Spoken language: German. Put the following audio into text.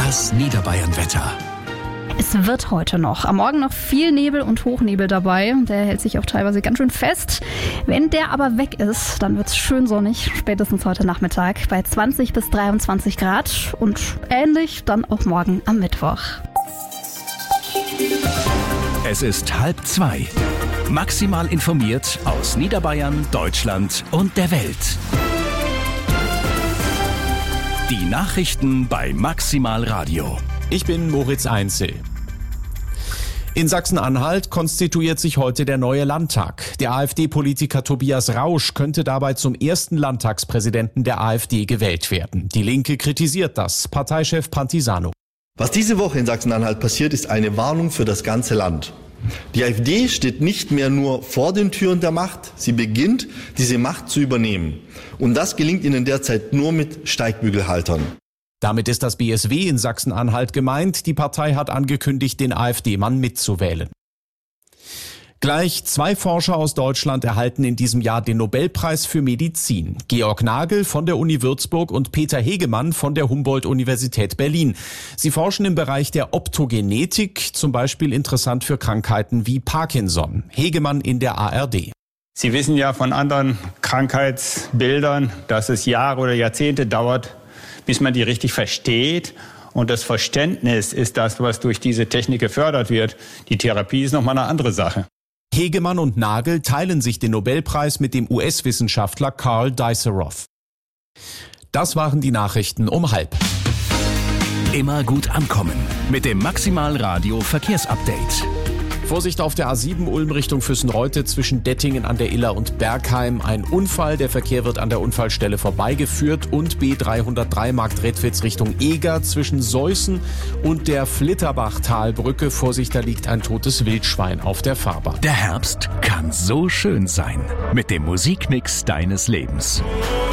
Das Niederbayern-Wetter. Es wird heute noch. Am Morgen noch viel Nebel und Hochnebel dabei. Der hält sich auch teilweise ganz schön fest. Wenn der aber weg ist, dann wird es schön sonnig. Spätestens heute Nachmittag bei 20 bis 23 Grad. Und ähnlich dann auch morgen am Mittwoch. Es ist 1:30. Maximal informiert aus Niederbayern, Deutschland und der Welt. Die Nachrichten bei Maximal Radio. Ich bin Moritz Einzel. In Sachsen-Anhalt konstituiert sich heute der neue Landtag. Der AfD-Politiker Tobias Rausch könnte dabei zum ersten Landtagspräsidenten der AfD gewählt werden. Die Linke kritisiert das. Parteichef Pantisano. Was diese Woche in Sachsen-Anhalt passiert, ist eine Warnung für das ganze Land. Die AfD steht nicht mehr nur vor den Türen der Macht, sie beginnt, diese Macht zu übernehmen. Und das gelingt ihnen derzeit nur mit Steigbügelhaltern. Damit ist das BSW in Sachsen-Anhalt gemeint. Die Partei hat angekündigt, den AfD-Mann mitzuwählen. Gleich 2 Forscher aus Deutschland erhalten in diesem Jahr den Nobelpreis für Medizin. Georg Nagel von der Uni Würzburg und Peter Hegemann von der Humboldt-Universität Berlin. Sie forschen im Bereich der Optogenetik, zum Beispiel interessant für Krankheiten wie Parkinson. Hegemann in der ARD. Sie wissen ja von anderen Krankheitsbildern, dass es Jahre oder Jahrzehnte dauert, bis man die richtig versteht. Und das Verständnis ist das, was durch diese Technik gefördert wird. Die Therapie ist nochmal eine andere Sache. Hegemann und Nagel teilen sich den Nobelpreis mit dem US-Wissenschaftler Carl Diceroth. Das waren die Nachrichten um 1:30. Immer gut ankommen mit dem Maximal Radio Verkehrsupdate. Vorsicht auf der A7 Ulm Richtung Füssenreute zwischen Dettingen an der Iller und Bergheim. Ein Unfall, der Verkehr wird an der Unfallstelle vorbeigeführt. Und B303 Marktredwitz Richtung Eger zwischen Seußen und der Flitterbach-Talbrücke. Vorsicht, da liegt ein totes Wildschwein auf der Fahrbahn. Der Herbst kann so schön sein mit dem Musikmix deines Lebens.